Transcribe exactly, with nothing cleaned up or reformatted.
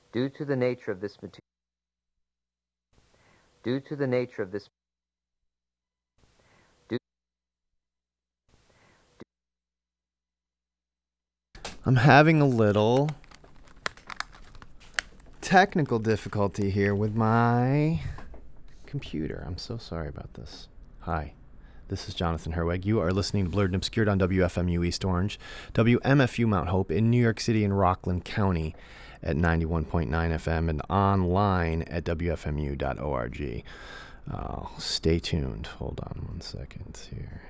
Due to the nature of this material, due to the nature of this due, I'm having a little technical difficulty here with my computer. I'm so sorry about this. Hi, this is Jonathan Herweg. You are listening to Blurred and Obscured on W F M U East Orange, W M F U Mount Hope in New York City and Rockland County at ninety-one point nine F M and online at W F M U dot org. Uh, stay tuned. Hold on one second here.